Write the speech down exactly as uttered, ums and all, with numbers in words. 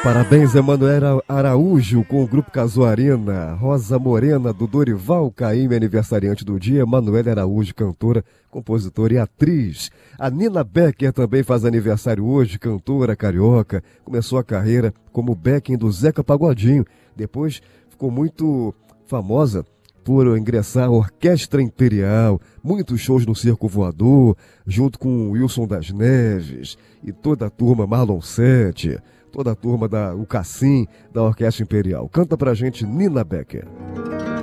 Parabéns, Emanuel Araújo, com o Grupo Casuarina. Rosa Morena, do Dorival Caymmi, aniversariante do dia. Emanuel Araújo, cantora, compositora e atriz. A Nina Becker também faz aniversário hoje, cantora carioca. Começou a carreira como backing do Zeca Pagodinho. Depois ficou muito famosa por ingressar à Orquestra Imperial, muitos shows no Circo Voador, junto com Wilson das Neves e toda a turma, Marlon Sete, toda a turma da o Cassim, da Orquestra Imperial. Canta pra gente Nina Becker.